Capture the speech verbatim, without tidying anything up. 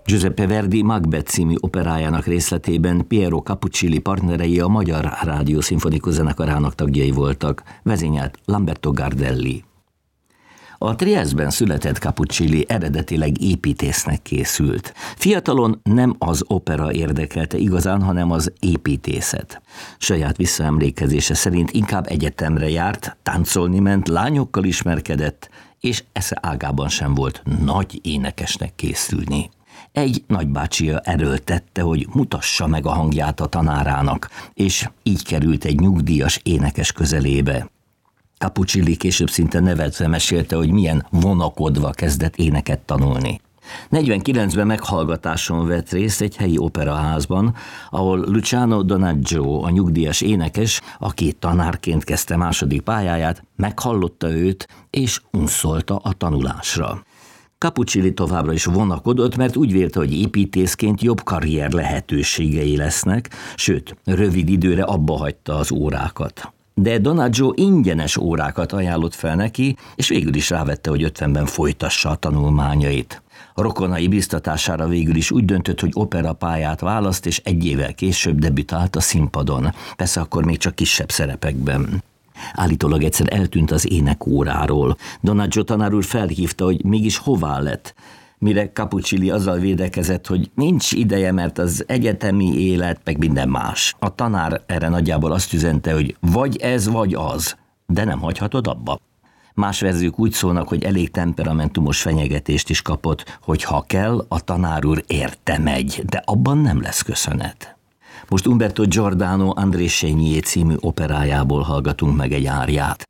Giuseppe Verdi Macbeth című operájának részletében Piero Capuccilli partnerei a Magyar Rádió Szimfonikus Zenekarának tagjai voltak, vezényelt Lamberto Gardelli. A Triestben született Capuccilli eredetileg építésznek készült. Fiatalon nem az opera érdekelte igazán, hanem az építészet. Saját visszaemlékezése szerint inkább egyetemre járt, táncolni ment, lányokkal ismerkedett, és esze ágában sem volt nagy énekesnek készülni. Egy nagybácsia erőltette, hogy mutassa meg a hangját a tanárának, és így került egy nyugdíjas énekes közelébe. Capuccilli később szinte nevetve mesélte, hogy milyen vonakodva kezdett éneket tanulni. negyvenkilencben meghallgatáson vett részt egy helyi operaházban, ahol Luciano Donaggio, a nyugdíjas énekes, aki tanárként kezdte második pályáját, meghallotta őt és unszolta a tanulásra. Capuccilli továbbra is vonakodott, mert úgy vélte, hogy építészként jobb karrier lehetőségei lesznek, sőt, rövid időre abba hagyta az órákat. De Donaggio ingyenes órákat ajánlott fel neki, és végül is rávette, hogy ötvenben folytassa a tanulmányait. A rokonai biztatására végül is úgy döntött, hogy operapályát választ, és egy évvel később debütált a színpadon, persze akkor még csak kisebb szerepekben. Állítólag egyszer eltűnt az énekóráról. Donaggio tanár úr felhívta, hogy mégis hová lett, mire Capuccilli azzal védekezett, hogy nincs ideje, mert az egyetemi élet, meg minden más. A tanár erre nagyjából azt üzente, hogy vagy ez, vagy az, de nem hagyhatod abba. Más verziók úgy szólnak, hogy elég temperamentumos fenyegetést is kapott, hogy ha kell, a tanár úr érte megy, de abban nem lesz köszönet. Most Umberto Giordano André Chenier című operájából hallgatunk meg egy áriát.